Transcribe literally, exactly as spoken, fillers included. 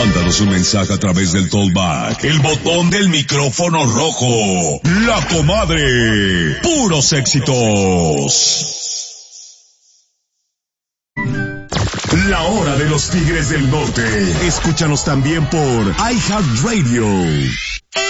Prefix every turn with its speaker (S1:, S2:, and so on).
S1: Mándanos un mensaje a través del Tollback, el botón del micrófono rojo. La Comadre. Puros éxitos. La hora de los Tigres del Norte. Escúchanos también por iHeartRadio.